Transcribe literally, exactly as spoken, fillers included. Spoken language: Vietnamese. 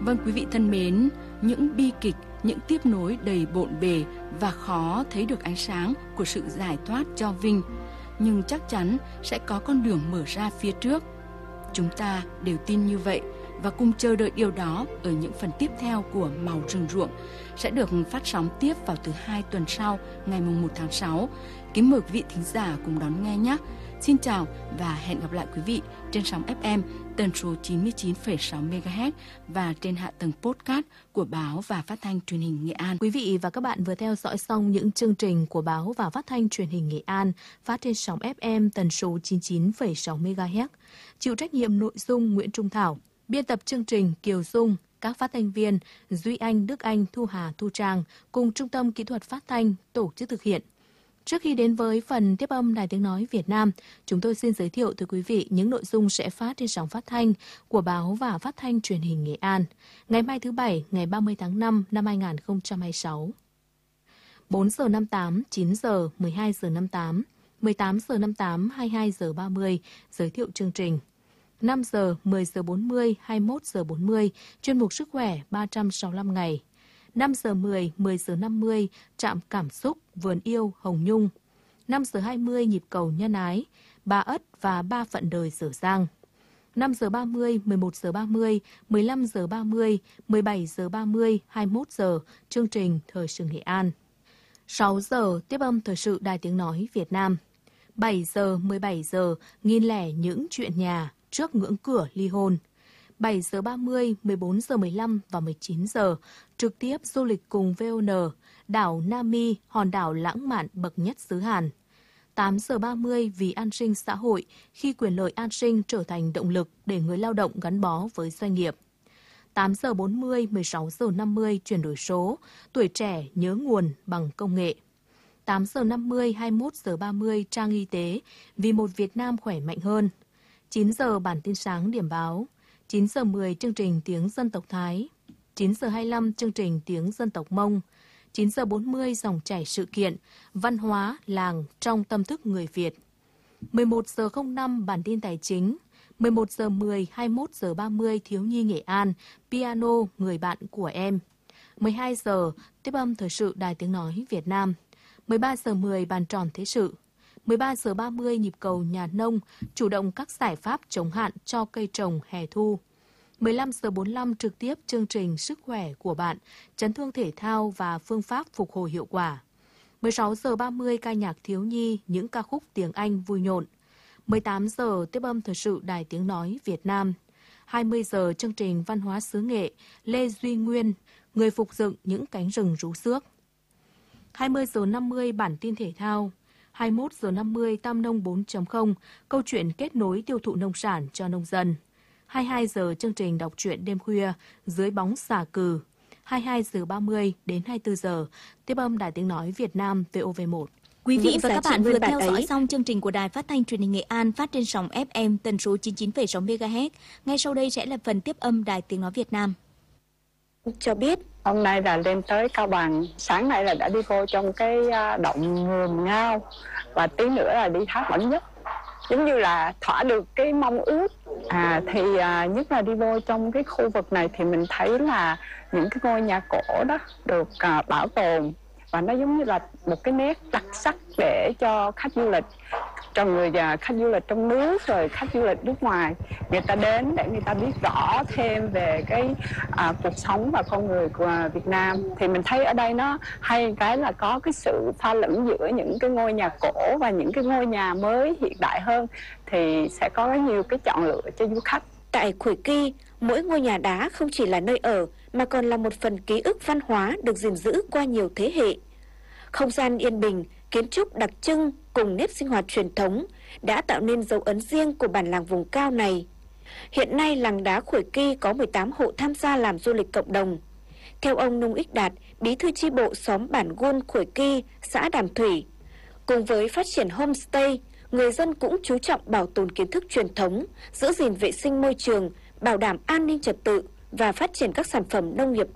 Vâng, quý vị thân mến, những bi kịch, những tiếp nối đầy bộn bề và khó thấy được ánh sáng của sự giải thoát cho Vinh, nhưng chắc chắn sẽ có con đường mở ra phía trước. Chúng ta đều tin như vậy và cùng chờ đợi điều đó ở những phần tiếp theo của Màu Rừng Ruộng sẽ được phát sóng tiếp vào thứ hai tuần sau, ngày mùng một tháng sáu. Kính mời quý vị thính giả cùng đón nghe nhé. Xin chào và hẹn gặp lại quý vị trên sóng ép em tần số chín mươi chín phẩy sáu mê ga héc và trên hạ tầng podcast của Báo và Phát thanh Truyền hình Nghệ An. Quý vị và các bạn vừa theo dõi xong những chương trình của Báo và Phát thanh Truyền hình Nghệ An phát trên sóng ép em tần số chín mươi chín phẩy sáu mê ga héc. Chịu trách nhiệm nội dung Nguyễn Trung Thảo, biên tập chương trình Kiều Dung, các phát thanh viên Duy Anh, Đức Anh, Thu Hà, Thu Trang cùng Trung tâm Kỹ thuật Phát thanh tổ chức thực hiện. Trước khi đến với phần tiếp âm Đài Tiếng Nói Việt Nam, chúng tôi xin giới thiệu tới quý vị những nội dung sẽ phát trên sóng phát thanh của Báo và Phát thanh Truyền hình Nghệ An ngày mai thứ Bảy, ngày ba mươi tháng năm năm hai nghìn không trăm hai mươi sáu. bốn giờ năm mươi tám, chín giờ, mười hai giờ năm mươi tám, mười tám giờ năm mươi tám, hai mươi hai giờ ba mươi, giới thiệu chương trình. năm giờ, mười giờ bốn mươi, hai mươi mốt giờ bốn mươi, chuyên mục Sức khỏe ba trăm sáu mươi lăm ngày. năm giờ mười, mười giờ năm mươi, Trạm Cảm xúc, Vườn yêu, Hồng Nhung. năm giờ hai mươi, Nhịp cầu nhân ái, Ba ất và Ba phận đời Dở Dang. năm giờ ba mươi, mười một giờ ba mươi, mười lăm giờ ba mươi, mười bảy giờ ba mươi, hai mươi mốt giờ, chương trình Thời sự Nghệ An. sáu giờ, tiếp âm Thời sự Đài Tiếng Nói Việt Nam. bảy giờ, mười bảy giờ, nghìn lẻ những chuyện nhà trước ngưỡng cửa ly hôn. bảy giờ ba mươi, mười bốn giờ mười lăm và mười chín giờ, trực tiếp du lịch cùng vê o en, đảo Nami, hòn đảo lãng mạn bậc nhất xứ Hàn. tám giờ ba mươi, vì an sinh xã hội, khi quyền lợi an sinh trở thành động lực để người lao động gắn bó với doanh nghiệp. tám giờ bốn mươi, mười sáu giờ năm mươi, chuyển đổi số, tuổi trẻ nhớ nguồn bằng công nghệ. tám giờ năm mươi, hai mươi mốt giờ ba mươi, trang y tế, vì một Việt Nam khỏe mạnh hơn. chín giờ bản tin sáng điểm báo. chín giờ mười, chương trình Tiếng Dân tộc Thái. chín giờ hai mươi lăm, chương trình Tiếng Dân tộc Mông. chín giờ bốn mươi, dòng chảy sự kiện, văn hóa, làng trong tâm thức người Việt. mười một giờ không năm, bản tin tài chính. mười một giờ mười, hai mươi mốt giờ ba mươi, Thiếu nhi Nghệ An, piano, người bạn của em. mười hai giờ, tiếp âm Thời sự Đài Tiếng Nói Việt Nam. mười ba giờ mười, bàn tròn thế sự. mười ba giờ ba mươi, nhịp cầu nhà nông, chủ động các giải pháp chống hạn cho cây trồng hè thu. mười lăm giờ bốn mươi lăm, trực tiếp chương trình Sức khỏe của bạn, chấn thương thể thao và phương pháp phục hồi hiệu quả. mười sáu giờ ba mươi, ca nhạc thiếu nhi, những ca khúc tiếng Anh vui nhộn. mười tám giờ, tiếp âm Thời sự Đài Tiếng Nói Việt Nam. hai mươi giờ, chương trình Văn hóa xứ Nghệ, Lê Duy Nguyên, người phục dựng những cánh rừng rú xước. hai mươi giờ năm mươi, bản tin thể thao. hai mươi mốt giờ năm mươi, Tam Nông bốn chấm không, câu chuyện kết nối tiêu thụ nông sản cho nông dân. hai mươi hai giờ, chương trình đọc truyện đêm khuya, Dưới bóng xà cừ. hai mươi hai giờ ba mươi đến hai mươi tư giờ, tiếp âm Đài Tiếng Nói Việt Nam vê o vê một. Quý vị và các bạn vừa theo dõi ấy. xong chương trình của Đài Phát thanh Truyền hình Nghệ An phát trên sóng ép em tần số chín mươi chín phẩy sáu mê ga héc. Ngay sau đây sẽ là phần tiếp âm Đài Tiếng Nói Việt Nam. Cho biết hôm nay là lên tới Cao Bằng, sáng nay là đã đi vô trong cái động Ngườm Ngao và tí nữa là đi thác Bản Nhất, giống như là thỏa được cái mong ước. À thì à, nhất là đi vô trong cái khu vực này thì mình thấy là những cái ngôi nhà cổ đó được à, bảo tồn và nó giống như là một cái nét đặc sắc để cho khách du lịch, cho người già, khách du lịch trong nước rồi khách du lịch nước ngoài, người ta đến để người ta biết rõ thêm về cái à, cuộc sống và con người của Việt Nam. Thì mình thấy ở đây nó hay cái là có cái sự pha lẫn giữa những cái ngôi nhà cổ và những cái ngôi nhà mới hiện đại hơn, thì sẽ có nhiều cái chọn lựa cho du khách. Tại Khuổi Kỳ, mỗi ngôi nhà đá không chỉ là nơi ở mà còn là một phần ký ức văn hóa được gìn giữ qua nhiều thế hệ. Không gian yên bình, kiến trúc đặc trưng cùng nếp sinh hoạt truyền thống đã tạo nên dấu ấn riêng của bản làng vùng cao này. Hiện nay, làng đá Khuổi Kỳ có mười tám hộ tham gia làm du lịch cộng đồng. Theo ông Nông Ích Đạt, bí thư chi bộ xóm Bản Guôn, Khuổi Kỳ, xã Đàm Thủy, cùng với phát triển homestay, người dân cũng chú trọng bảo tồn kiến thức truyền thống, giữ gìn vệ sinh môi trường, bảo đảm an ninh trật tự và phát triển các sản phẩm nông nghiệp